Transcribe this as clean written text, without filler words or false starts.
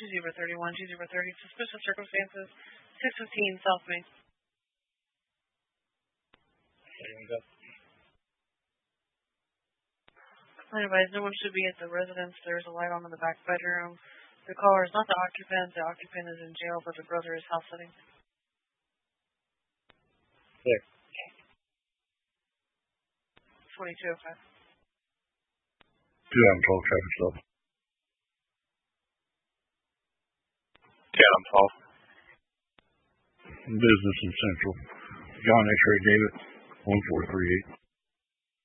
2031, 2030, suspicious circumstances, 615 South Main. Client advised no one should be at the residence. There is a light on in the back bedroom. The caller is not the occupant. The occupant is in jail, but the brother is house sitting. 2205. 2 on 12 traffic stop. 10 on 12. Business in Central. John X-Ray David, 1438.